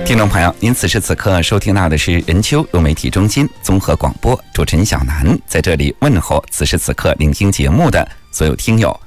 听众朋友，您此时此刻收听到的是人丘融媒体中心综合广播，主持人小南在这里问候此时此刻聆听节目的所有听友。